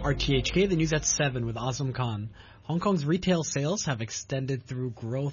RTHK, the news at 7 with Azam Khan. Hong Kong's retail sales have extended their growth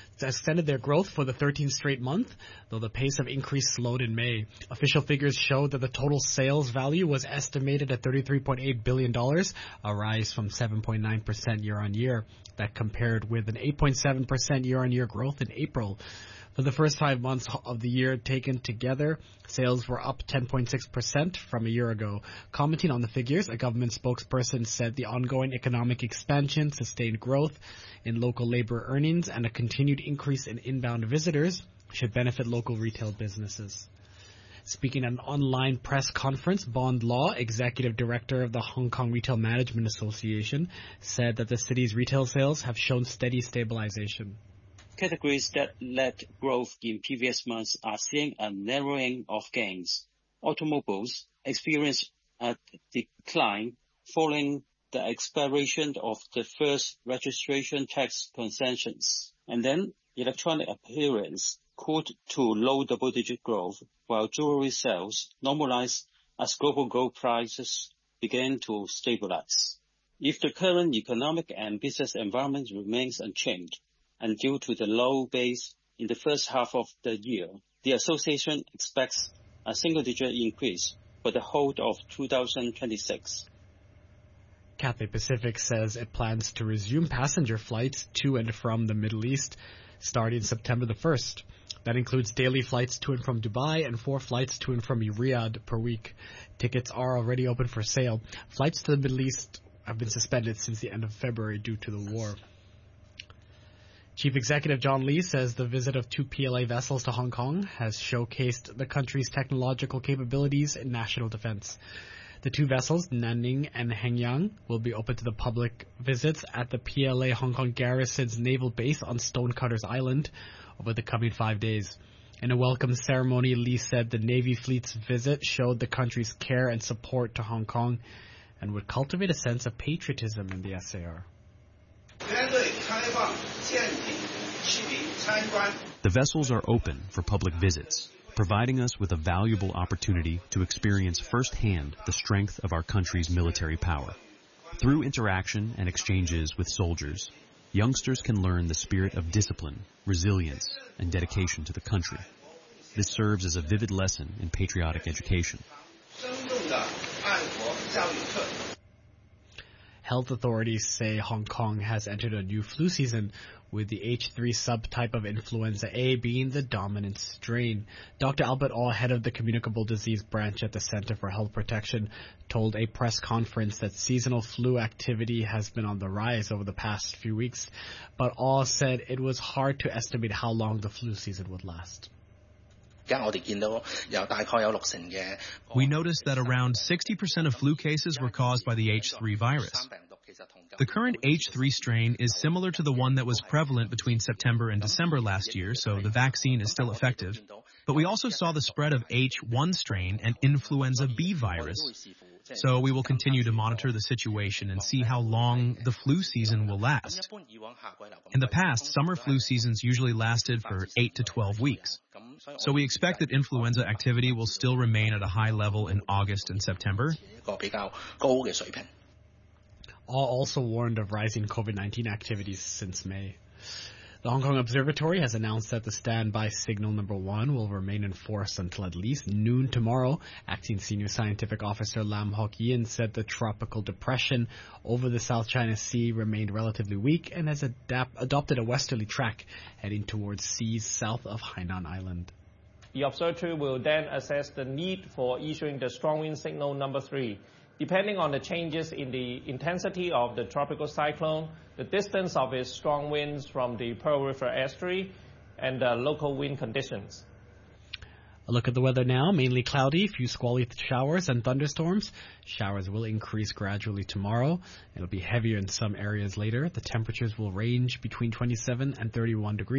for the 13th straight month, though the pace of increase slowed in May. Official figures showed that the total sales value was estimated at $33.8 billion, a rise from 7.9% year-on-year. That compared with an 8.7% year-on-year growth in April. For the first 5 months of the year taken together, sales were up 10.6% from a year ago. Commenting on the figures, a government spokesperson said the ongoing economic expansion, sustained growth in local labor earnings, and a continued increase in inbound visitors should benefit local retail businesses. Speaking at an online press conference, Bond Law, executive director of the Hong Kong Retail Management Association, said that the city's retail sales have shown steady stabilization. Categories that led growth in previous months are seeing a narrowing of gains. Automobiles experienced a decline following the expiration of the first registration tax concessions. And then electronic appearance cooled to low double-digit growth, while jewelry sales normalized as global gold prices began to stabilize. If the current economic and business environment remains unchanged, and due to the low base in the first half of the year, the association expects a single-digit increase for the whole of 2026. Cathay Pacific says it plans to resume passenger flights to and from the Middle East starting September the 1st. That includes daily flights to and from Dubai and 4 flights to and from Riyadh per week. Tickets are already open for sale. Flights to the Middle East have been suspended since the end of February due to the war. Chief Executive John Lee says the visit of 2 PLA vessels to Hong Kong has showcased the country's technological capabilities in national defense. The 2 vessels, Nanning and Hengyang, will be open to the public visits at the PLA Hong Kong Garrison's naval base on Stonecutters Island over the coming 5 days. In a welcome ceremony, Lee said the Navy fleet's visit showed the country's care and support to Hong Kong and would cultivate a sense of patriotism in the SAR. The vessels are open for public visits, providing us with a valuable opportunity to experience firsthand the strength of our country's military power. Through interaction and exchanges with soldiers, youngsters can learn the spirit of discipline, resilience, and dedication to the country. This serves as a vivid lesson in patriotic education. Health authorities say Hong Kong has entered a new flu season, with the H3 subtype of influenza A being the dominant strain. Dr. Albert Au, head of the communicable disease branch at the Center for Health Protection, told a press conference that seasonal flu activity has been on the rise over the past few weeks, but Au said it was hard to estimate how long the flu season would last. We noticed that around 60% of flu cases were caused by the H3 virus. The current H3 strain is similar to the one that was prevalent between September and December last year, so the vaccine is still effective. But we also saw the spread of H1 strain and influenza B virus. So we will continue to monitor the situation and see how long the flu season will last. In the past, summer flu seasons usually lasted for 8 to 12 weeks. So we expect that influenza activity will still remain at a high level in August and September. All also warned of rising COVID-19 activities since May. The Hong Kong Observatory has announced that the standby signal number 1 will remain in force until at least noon tomorrow. Acting Senior Scientific Officer Lam Hock Yin said the tropical depression over the South China Sea remained relatively weak and has adopted a westerly track heading towards seas south of Hainan Island. The observatory will then assess the need for issuing the strong wind signal number 3. Depending on the changes in the intensity of the tropical cyclone, the distance of its strong winds from the Pearl River estuary, and the local wind conditions. A look at the weather now. Mainly cloudy, few squally showers and thunderstorms. Showers will increase gradually tomorrow. It'll be heavier in some areas later. The temperatures will range between 27 and 31 degrees.